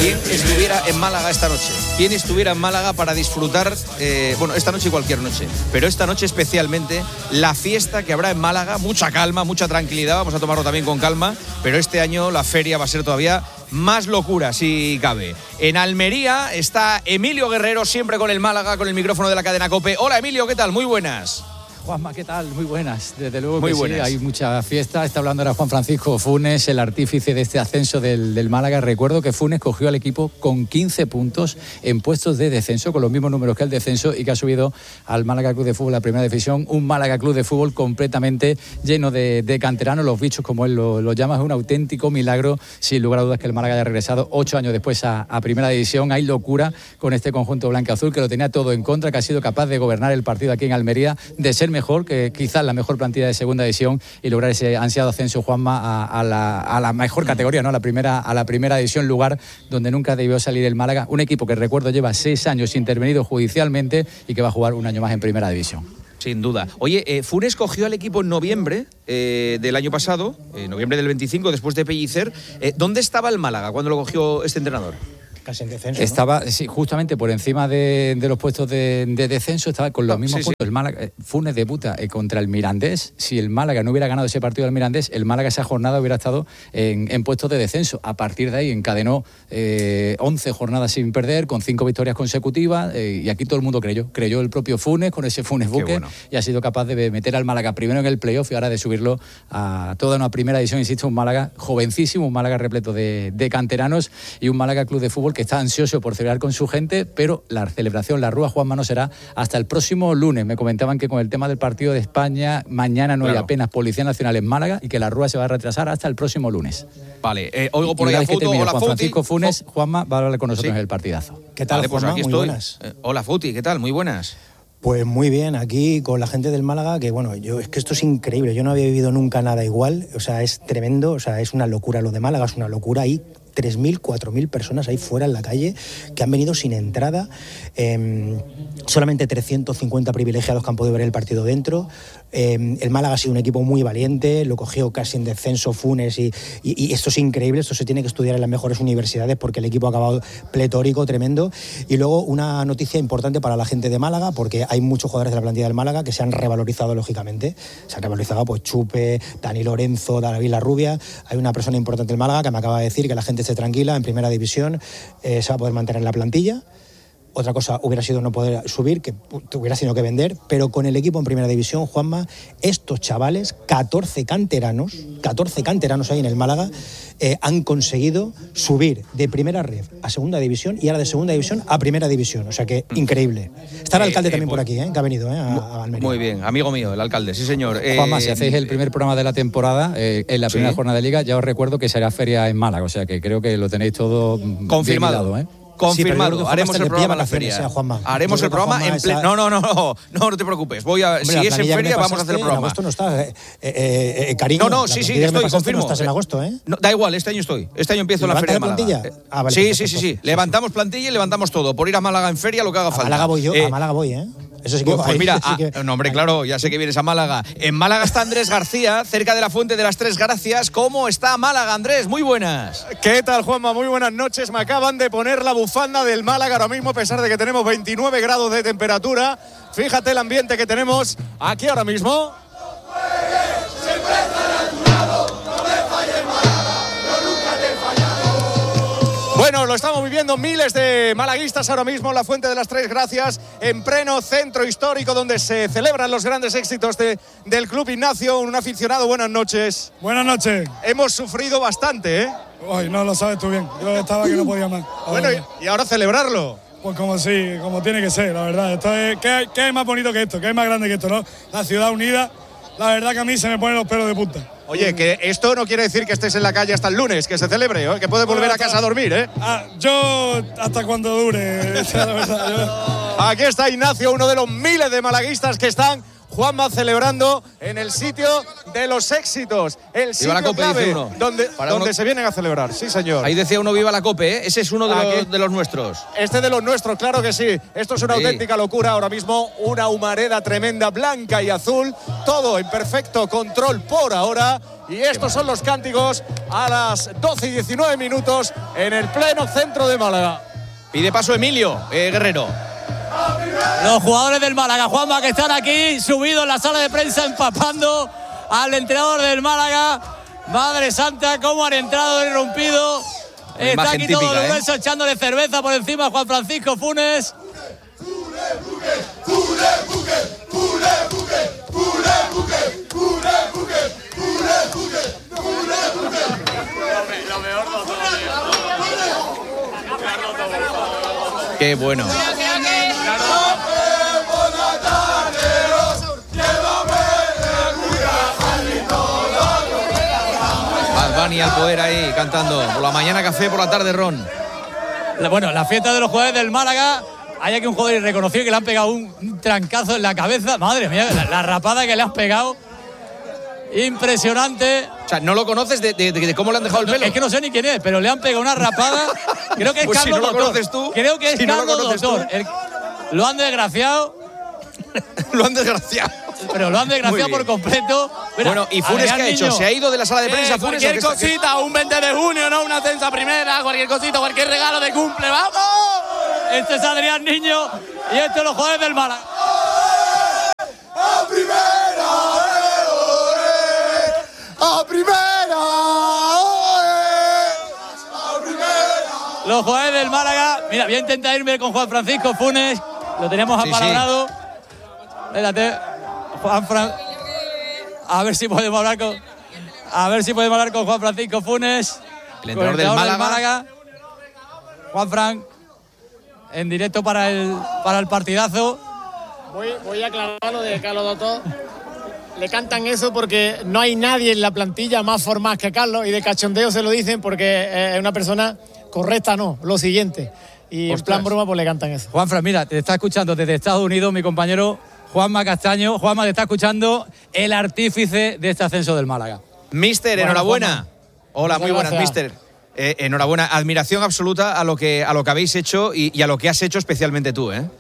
¿Quién estuviera en Málaga esta noche? ¿Quién estuviera en Málaga para disfrutar, esta noche y cualquier noche, pero esta noche especialmente, la fiesta que habrá en Málaga? Mucha calma, mucha tranquilidad, vamos a tomarlo también con calma, pero este año la feria va a ser todavía más locura, si cabe. En Almería está Emilio Guerrero, siempre con el Málaga, con el micrófono de la cadena COPE. Hola Emilio, ¿qué tal? Muy buenas. Juanma, ¿qué tal? Muy buenas. Desde luego muy que buenas. Sí, hay mucha fiesta. Está hablando ahora Juan Francisco Funes, el artífice de este ascenso del Málaga. Recuerdo que Funes cogió al equipo con 15 puntos en puestos de descenso, con los mismos números que el descenso, y que ha subido al Málaga Club de Fútbol a la primera división. Un Málaga Club de Fútbol completamente lleno de canteranos, los bichos como él lo llama. Es un auténtico milagro, sin lugar a dudas, que el Málaga haya regresado 8 años después a primera división. Hay locura con este conjunto blanca-azul, que lo tenía todo en contra, que ha sido capaz de gobernar el partido aquí en Almería, de ser mejor, que quizás la mejor plantilla de segunda división, y lograr ese ansiado ascenso, Juanma, a la mejor categoría, ¿no? A la primera división, lugar donde nunca debió salir el Málaga. Un equipo que, recuerdo, lleva 6 años intervenido judicialmente y que va a jugar un año más en primera división. Sin duda. Oye, Funes cogió al equipo en noviembre del año pasado, noviembre del 25, después de Pellicer. ¿Dónde estaba el Málaga cuando lo cogió este entrenador? Casi en descenso, estaba, ¿no? Sí, justamente por encima de los puestos de descenso, estaba con los mismos puntos. Sí. El Málaga, Funes debuta contra el Mirandés. Si el Málaga no hubiera ganado ese partido del Mirandés, el Málaga esa jornada hubiera estado en puestos de descenso. A partir de ahí encadenó 11 jornadas sin perder, con 5 victorias consecutivas, y aquí todo el mundo creyó el propio Funes, con ese Funes buque, bueno. Y ha sido capaz de meter al Málaga primero en el playoff y ahora de subirlo a toda una primera división. Insisto, un Málaga jovencísimo, un Málaga repleto de canteranos, y un Málaga Club de Fútbol que está ansioso por celebrar con su gente, pero la celebración, la Rúa, Juanma, no será hasta el próximo lunes. Me comentaban que con el tema del partido de España, mañana no hay apenas Policía Nacional en Málaga, y que la Rúa se va a retrasar hasta el próximo lunes. Vale, oigo por ahí a Futi. Hola, Juan Francisco Funes, Juanma va a hablar con nosotros en el partidazo. ¿Qué tal, vale, pues Juanma? aquí Muy estoy. Buenas. Hola, Futi, ¿qué tal? Muy buenas. Pues muy bien, aquí con la gente del Málaga, que bueno, es que esto es increíble, yo no había vivido nunca nada igual, o sea, es tremendo, o sea, es una locura lo de Málaga, es una locura. Ahí 3.000, 4.000 personas ahí fuera en la calle que han venido sin entrada, solamente 350 privilegiados que han podido ver el partido dentro. El Málaga ha sido un equipo muy valiente, lo cogió casi en descenso Funes, y esto es increíble, esto se tiene que estudiar en las mejores universidades, porque el equipo ha acabado pletórico, tremendo. Y luego una noticia importante para la gente de Málaga, porque hay muchos jugadores de la plantilla del Málaga que se han revalorizado, lógicamente. Se han revalorizado pues Chupe, Dani Lorenzo, David Larrubia. Hay una persona importante del Málaga que me acaba de decir que la gente esté tranquila, en primera división se va a poder mantener en la plantilla. Otra cosa hubiera sido no poder subir, que hubiera sido que vender, pero con el equipo en primera división, Juanma, estos chavales, 14 canteranos ahí en el Málaga, han conseguido subir de primera red a segunda división, y ahora de segunda división a primera división. O sea que increíble. Está el alcalde también por aquí, que ha venido a Almería. Muy bien, amigo mío, el alcalde, sí señor. Juanma, si hacéis el primer programa de la temporada, en la primera jornada de Liga, ya os recuerdo que será feria en Málaga, o sea que creo que lo tenéis todo confirmado. Confirmado, sí, haremos el programa en la feria. Haremos el programa en pleno. No te preocupes. Si es en feria, vamos a hacer el programa. En agosto no estás, cariño. No, sí, estoy, confirmo. No estás en agosto, ¿eh? No, da igual, este año estoy. Este año empiezo la feria de Málaga. Plantilla? Vale, sí. Levantamos plantilla y levantamos todo. Por ir a Málaga en feria, lo que haga falta. A Málaga voy, ¿eh? Eso sí que pues mira, no, hombre, claro, ya sé que vienes a Málaga. En Málaga está Andrés García, cerca de la Fuente de las Tres Gracias. ¿Cómo está Málaga, Andrés? Muy buenas. ¿Qué tal, Juanma? Muy buenas noches. Me acaban de poner la bufanda del Málaga ahora mismo, a pesar de que tenemos 29 grados de temperatura. Fíjate el ambiente que tenemos aquí ahora mismo. Bueno, lo estamos viviendo miles de malaguistas ahora mismo en la Fuente de las Tres Gracias, en pleno centro histórico donde se celebran los grandes éxitos del Club Ignacio. Un aficionado, buenas noches. Buenas noches. Hemos sufrido bastante, ¿eh? Ay, no lo sabes tú bien. Yo estaba que no podía más. Bueno, y ahora celebrarlo. Pues como tiene que ser, la verdad. Esto es, ¿qué hay más bonito que esto? ¿Qué hay más grande que esto, no? La ciudad unida. La verdad que a mí se me ponen los pelos de punta. Oye, que esto no quiere decir que estés en la calle hasta el lunes, que se celebre, ¿eh? Que puedes volver a casa a dormir, ¿eh? Yo hasta cuando dure, la verdad. Aquí está Ignacio, uno de los miles de malaguistas que están Juanma celebrando en el sitio de los éxitos, el sitio la Cope, clave, dice uno. donde se vienen a celebrar. Sí, señor. Ahí decía uno, viva la Cope, ¿eh? Ese es uno de los nuestros. Este de los nuestros, claro que sí. Esto es una auténtica locura ahora mismo. Una humareda tremenda, blanca y azul. Todo en perfecto control por ahora. Y estos son los cánticos a las 12 y 19 minutos en el pleno centro de Málaga. Pide paso Emilio Guerrero. Los jugadores del Málaga, Juanma, que están aquí subidos en la sala de prensa empapando al entrenador del Málaga. Madre santa, cómo han entrado irrumpido. Está aquí todo el universo echándole cerveza por encima a Juan Francisco Funes. Qué bueno. Bad Bunny al poder ahí cantando. Por la mañana café, por la tarde ron. Bueno, la fiesta de los jugadores del Málaga. Hay aquí un jugador irreconocible que le han pegado un trancazo en la cabeza. Madre mía, la rapada que le has pegado. Impresionante. O sea, ¿no lo conoces de cómo le han dejado el pelo? Es que no sé ni quién es, pero le han pegado una rapada. Creo que es pues Carlos si no lo Doctor. Conoces tú, creo que es si Carlos no lo Doctor. Lo han desgraciado. Lo han desgraciado. Pero lo han desgraciado por completo. Mira, bueno, ¿y Funes qué ha hecho? ¿Se ha ido de la sala de prensa? Funes, cualquier cosita, un 20 de junio, ¿no? Una ascenso a primera, cualquier cosita, cualquier regalo de cumple, ¡vamos! Este es Adrián Niño y estos son los jugadores del Málaga. ¡A primera! ¡A primera! ¡A primera! Los jugadores del Málaga. Mira, voy a intentar irme con Juan Francisco Funes. Lo teníamos apalabrado. Sí. Espérate, Juan a ver si podemos hablar con Juan Francisco Funes, el entrenador del Málaga. Juan Fran, en directo para el partidazo. Voy a aclarar lo de Carlos Doctor. Le cantan eso porque no hay nadie en la plantilla más formal que Carlos, y de cachondeo se lo dicen porque es una persona correcta, no, lo siguiente. Y en plan broma pues le cantan eso. Juan Fran, mira, te está escuchando desde Estados Unidos mi compañero Juanma Castaño. Juanma, te está escuchando el artífice de este ascenso del Málaga. Mister, bueno, enhorabuena. Juanma. Hola, muy buenas, mister. Enhorabuena, admiración absoluta a lo que habéis hecho y a lo que has hecho especialmente tú, ¿eh?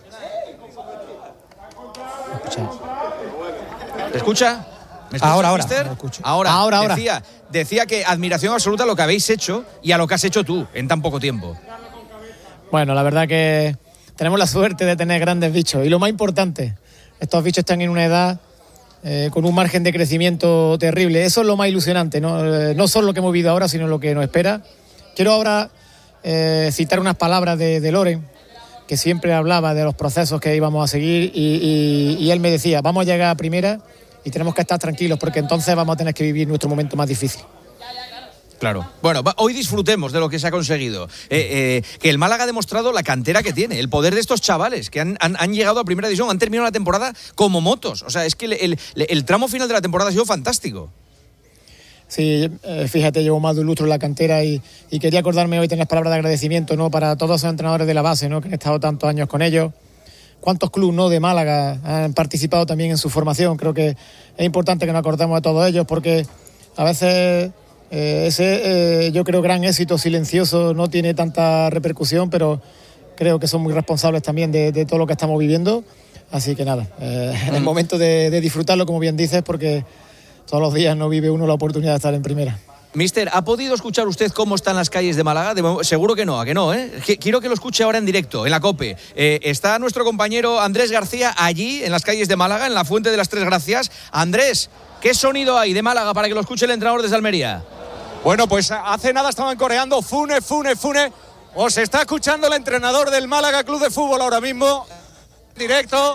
¿Te escucha? ¿Me escucha, ahora, mister? Ahora. Decía que admiración absoluta a lo que habéis hecho y a lo que has hecho tú en tan poco tiempo. Bueno, la verdad que tenemos la suerte de tener grandes bichos. Y lo más importante, estos bichos están en una edad con un margen de crecimiento terrible. Eso es lo más ilusionante, ¿no? No solo lo que hemos vivido ahora, sino lo que nos espera. Quiero ahora citar unas palabras de Loren, que siempre hablaba de los procesos que íbamos a seguir y él me decía, vamos a llegar a primera y tenemos que estar tranquilos porque entonces vamos a tener que vivir nuestro momento más difícil. Claro. Bueno, hoy disfrutemos de lo que se ha conseguido. Que el Málaga ha demostrado la cantera que tiene, el poder de estos chavales que han llegado a primera división, han terminado la temporada como motos. O sea, es que el tramo final de la temporada ha sido fantástico. Sí, fíjate, llevo más de un lustro en la cantera y quería acordarme hoy, tener palabras de agradecimiento, ¿no?, para todos esos entrenadores de la base, ¿no?, que han estado tantos años con ellos. ¿Cuántos clubes, ¿no?, de Málaga han participado también en su formación? Creo que es importante que nos acordemos de todos ellos porque a veces yo creo gran éxito silencioso no tiene tanta repercusión, pero creo que son muy responsables también de todo lo que estamos viviendo. Así que nada, es el momento de disfrutarlo, como bien dices, porque todos los días no vive uno la oportunidad de estar en primera. Mister, ¿ha podido escuchar usted cómo están las calles de Málaga? Seguro que no, ¿a que no? Quiero que lo escuche ahora en directo, en la COPE. Está nuestro compañero Andrés García allí, en las calles de Málaga, en la Fuente de las Tres Gracias. Andrés, ¿qué sonido hay de Málaga para que lo escuche el entrenador desde Almería? Bueno, pues hace nada estaban coreando Funes. Os está escuchando el entrenador del Málaga Club de Fútbol ahora mismo, directo.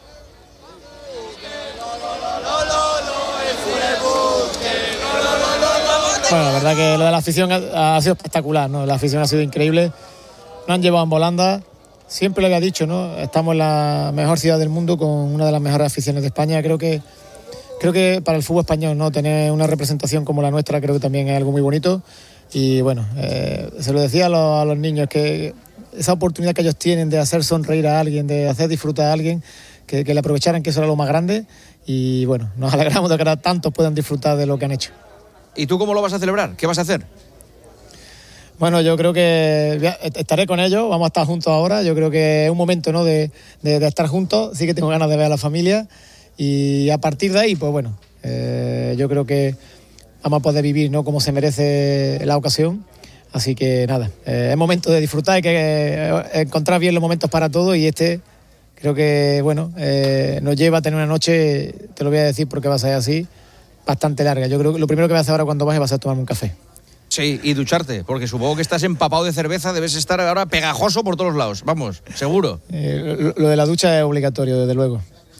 Bueno, la verdad que lo de la afición ha sido espectacular, ¿no? La afición ha sido increíble. Nos han llevado en volanda. Siempre lo había dicho, ¿no? Estamos en la mejor ciudad del mundo con una de las mejores aficiones de España. Creo que para el fútbol español, ¿no?, tener una representación como la nuestra creo que también es algo muy bonito. Y bueno, se lo decía a los niños, que esa oportunidad que ellos tienen de hacer sonreír a alguien, de hacer disfrutar a alguien, que le aprovecharan, que eso era lo más grande. y bueno, nos alegramos de que ahora tantos puedan disfrutar de lo que han hecho. ¿Y tú cómo lo vas a celebrar? ¿Qué vas a hacer? Bueno, yo creo que estaré con ellos, vamos a estar juntos ahora. Yo creo que es un momento, ¿no?, de estar juntos. Sí que tengo ganas de ver a la familia y a partir de ahí, pues bueno, yo creo que vamos a poder vivir, ¿no?, como se merece la ocasión. Así que nada, es momento de disfrutar, hay que encontrar bien los momentos para todo y creo que, bueno, nos lleva a tener una noche, te lo voy a decir porque va a ser así, bastante larga. Yo creo que lo primero que voy a hacer ahora cuando baje va a ser tomarme un café. Sí, y ducharte, porque supongo que estás empapado de cerveza, debes estar ahora pegajoso por todos lados, vamos, seguro. Lo de la ducha es obligatorio, desde luego.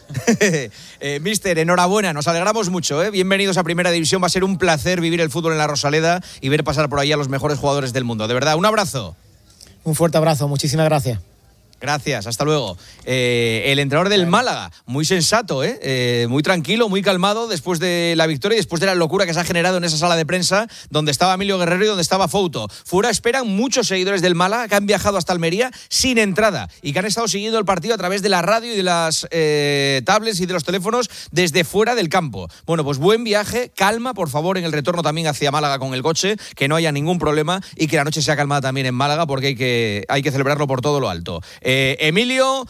Mister, enhorabuena, nos alegramos mucho, ¿eh? Bienvenidos a Primera División, va a ser un placer vivir el fútbol en la Rosaleda y ver pasar por ahí a los mejores jugadores del mundo, de verdad, un abrazo. Un fuerte abrazo, muchísimas gracias. Gracias, hasta luego. El entrenador del Málaga, muy sensato, muy tranquilo, muy calmado después de la victoria y después de la locura que se ha generado en esa sala de prensa donde estaba Emilio Guerrero y donde estaba Fouto. Fuera esperan muchos seguidores del Málaga que han viajado hasta Almería sin entrada y que han estado siguiendo el partido a través de la radio y de las tablets y de los teléfonos desde fuera del campo. Bueno, pues buen viaje, calma, por favor, en el retorno también hacia Málaga con el coche, que no haya ningún problema y que la noche sea calmada también en Málaga porque hay que celebrarlo por todo lo alto. Emilio,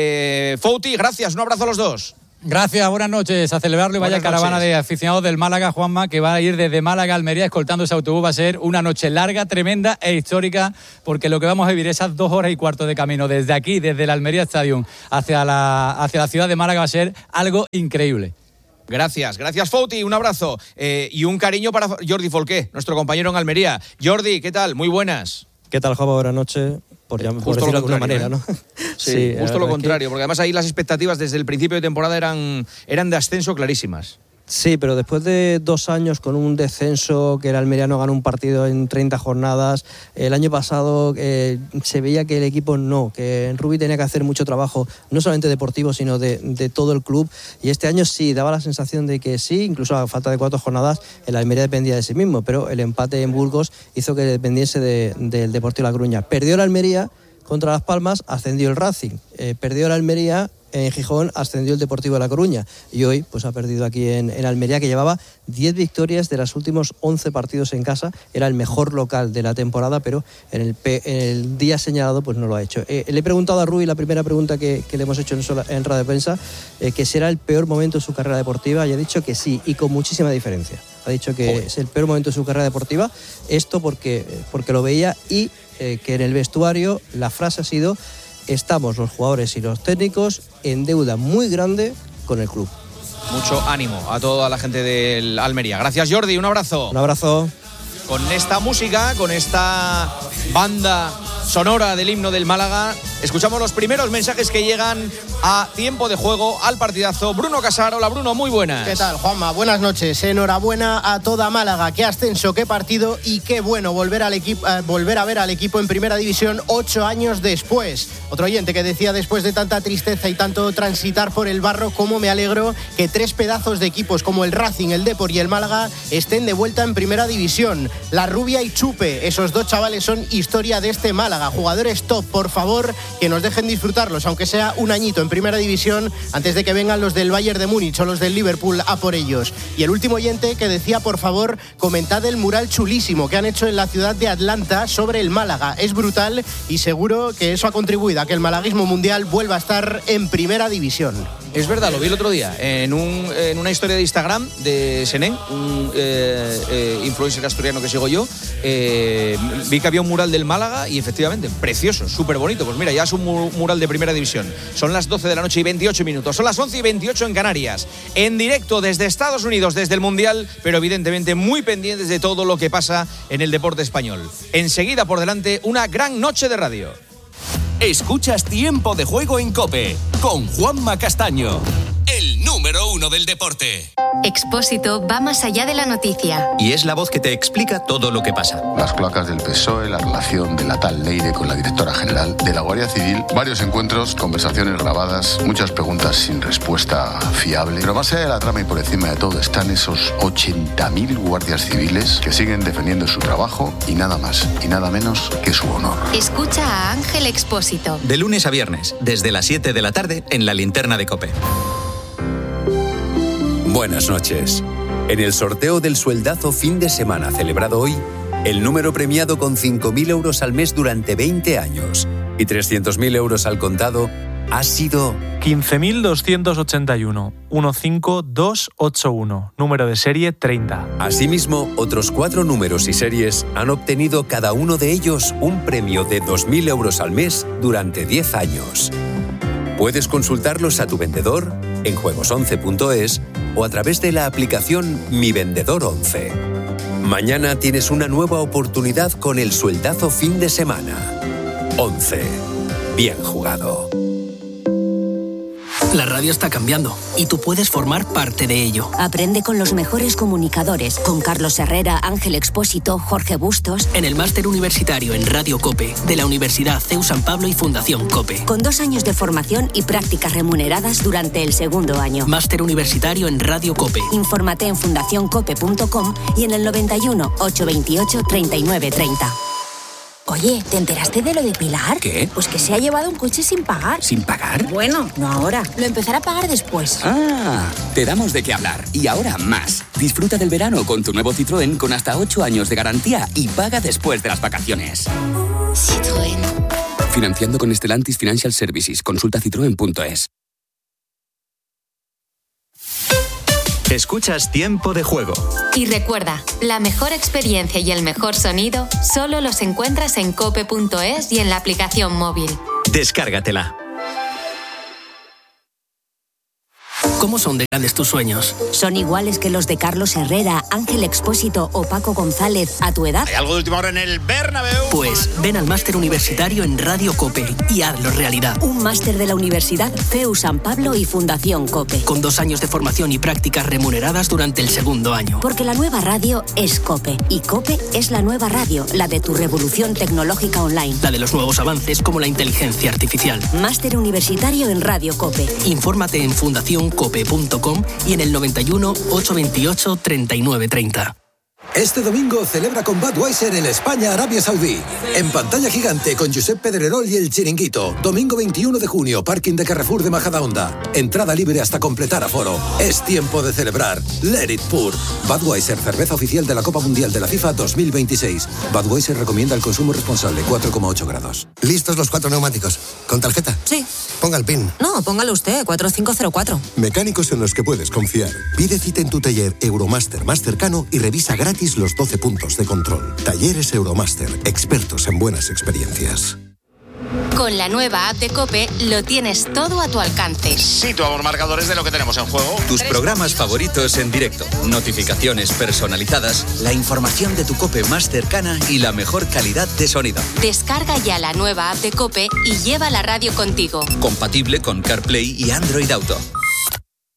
Fouti, gracias, un abrazo a los dos. Gracias, buenas noches, a celebrarlo y vaya caravana de aficionados del Málaga, Juanma, que va a ir desde Málaga a Almería escoltando ese autobús. Va a ser una noche larga, tremenda e histórica, porque lo que vamos a vivir esas 2 horas y cuarto de camino desde aquí, desde el Almería Stadium hacia la ciudad de Málaga va a ser algo increíble. Gracias Fouti, un abrazo y un cariño para Jordi Folqué, nuestro compañero en Almería. Jordi, ¿qué tal? Muy buenas. ¿Qué tal, Juanma? Buenas noches. Por decirlo de alguna manera, ¿no? Sí, justo lo contrario, porque además ahí las expectativas desde el principio de temporada eran de ascenso clarísimas. Sí, pero después de 2 años con un descenso, que el Almería no ganó un partido en 30 jornadas, el año pasado se veía que el equipo que Rubi tenía que hacer mucho trabajo, no solamente deportivo, sino de todo el club, y este año sí, daba la sensación de que sí, incluso a falta de 4 jornadas, el Almería dependía de sí mismo, pero el empate en Burgos hizo que dependiese del Deportivo La Coruña. Perdió el Almería contra Las Palmas, ascendió el Racing, perdió el Almería en Gijón, ascendió el Deportivo de La Coruña y hoy pues ha perdido aquí en Almería, que llevaba 10 victorias de los últimos 11 partidos en casa, era el mejor local de la temporada, pero en el día señalado pues no lo ha hecho. Le he preguntado a Rui, la primera pregunta que le hemos hecho en radio de prensa, que será el peor momento de su carrera deportiva, y ha dicho que sí, y con muchísima diferencia. Ha dicho que es el peor momento de su carrera deportiva, esto porque lo veía, y que en el vestuario la frase ha sido: estamos los jugadores y los técnicos en deuda muy grande con el club. Mucho ánimo a toda la gente del Almería. Gracias, Jordi, un abrazo. Un abrazo. Con esta música, con esta banda sonora del himno del Málaga, escuchamos los primeros mensajes que llegan a tiempo de juego, al partidazo. Bruno Casar, hola Bruno, muy buenas. ¿Qué tal, Juanma? Buenas noches. Enhorabuena a toda Málaga. Qué ascenso, qué partido y qué bueno volver a ver al equipo en Primera División 8 años después. Otro oyente que decía, después de tanta tristeza y tanto transitar por el barro, cómo me alegro que 3 pedazos de equipos como el Racing, el Depor y el Málaga estén de vuelta en Primera División. La Rubia y Chupe, esos 2 chavales son historia de este Málaga. Jugadores top, por favor, que nos dejen disfrutarlos, aunque sea un añito en Primera División, antes de que vengan los del Bayern de Múnich o los del Liverpool a por ellos. Y el último oyente que decía, por favor, comentad el mural chulísimo que han hecho en la ciudad de Atlanta sobre el Málaga. Es brutal y seguro que eso ha contribuido a que el malaguismo mundial vuelva a estar en Primera División. Es verdad, lo vi el otro día en una historia de Instagram de Senén, un influencer asturiano que sigo yo. Vi que había un mural del Málaga y efectivamente, precioso, súper bonito. Pues mira, ya es un mural de Primera División. Son las 12 de la noche y 28 minutos. Son las 11 y 28 en Canarias. En directo desde Estados Unidos, desde el Mundial, pero evidentemente muy pendientes de todo lo que pasa en el deporte español. Enseguida por delante, una gran noche de radio. Escuchas Tiempo de Juego en COPE con Juanma Castaño, el número 1 del deporte. Expósito va más allá de la noticia. Y es la voz que te explica todo lo que pasa. Las cloacas del PSOE, la relación de la tal Leire con la directora general de la Guardia Civil, varios encuentros, conversaciones grabadas, muchas preguntas sin respuesta fiable. Pero más allá de la trama y por encima de todo están esos 80.000 guardias civiles que siguen defendiendo su trabajo y nada más y nada menos que su honor. Escucha a Ángel Expósito. De lunes a viernes, desde las 7 de la tarde en la linterna de COPE. Buenas noches. En el sorteo del sueldazo fin de semana celebrado hoy, el número premiado con 5.000 euros al mes durante 20 años y 300.000 euros al contado ha sido 15.281, 15281, número de serie 30. Asimismo, otros 4 números y series han obtenido cada uno de ellos un premio de 2.000 euros al mes durante 10 años. Puedes consultarlos a tu vendedor en juegos11.es o a través de la aplicación Mi Vendedor 11. Mañana tienes una nueva oportunidad con el sueldazo fin de semana. 11. Bien jugado. La radio está cambiando y tú puedes formar parte de ello. Aprende con los mejores comunicadores, con Carlos Herrera, Ángel Expósito, Jorge Bustos. En el máster universitario en Radio COPE de la Universidad CEU San Pablo y Fundación COPE. Con 2 años de formación y prácticas remuneradas durante el segundo año. Máster universitario en Radio COPE. Infórmate en fundacioncope.com y en el 91 828 3930. Oye, ¿te enteraste de lo de Pilar? ¿Qué? Pues que se ha llevado un coche sin pagar. ¿Sin pagar? Bueno, no ahora. Lo empezará a pagar después. Ah, te damos de qué hablar. Y ahora más. Disfruta del verano con tu nuevo Citroën con hasta 8 años de garantía y paga después de las vacaciones. Citroën. Financiando con Stellantis Financial Services. Consulta citroen.es. Escuchas Tiempo de Juego. Y recuerda, la mejor experiencia y el mejor sonido solo los encuentras en cope.es y en la aplicación móvil. Descárgatela. ¿Cómo son de grandes tus sueños? ¿Son iguales que los de Carlos Herrera, Ángel Expósito o Paco González a tu edad? ¿Hay algo de última hora en el Bernabéu? Pues ven al máster universitario en Radio COPE y hazlo realidad. Un máster de la Universidad CEU San Pablo y Fundación COPE. Con 2 años de formación y prácticas remuneradas durante el segundo año. Porque la nueva radio es COPE. Y COPE es la nueva radio, la de tu revolución tecnológica online. La de los nuevos avances como la inteligencia artificial. Máster universitario en Radio COPE. Infórmate en fundacioncope.com y en el 91 828 3930. Este domingo celebra con Budweiser el España-Arabia Saudí. En pantalla gigante con Josep Pedrerol y El Chiringuito. Domingo 21 de junio, parking de Carrefour de Majadahonda. Entrada libre hasta completar aforo. Es tiempo de celebrar. Let it pour. Budweiser, cerveza oficial de la Copa Mundial de la FIFA 2026. Budweiser recomienda el consumo responsable, 4,8 grados. ¿Listos los 4 neumáticos? ¿Con tarjeta? Sí. Ponga el PIN. No, póngalo usted, 4504. Mecánicos en los que puedes confiar. Pide cita en tu taller Euromaster más cercano y revisa gratis los 12 puntos de control. Talleres Euromaster, expertos en buenas experiencias. Con la nueva app de COPE lo tienes todo a tu alcance. Situamos marcadores de lo que tenemos en juego. Tus programas favoritos en directo, notificaciones personalizadas, la información de tu COPE más cercana y la mejor calidad de sonido. Descarga ya la nueva app de COPE y lleva la radio contigo. Compatible con CarPlay y Android Auto.